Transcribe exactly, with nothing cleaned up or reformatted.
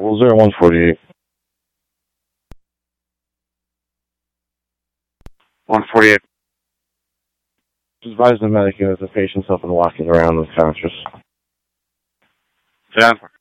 Double zero one forty-eight. one forty-eight. Advise the medic that the patient's up and walking around unconscious. ten.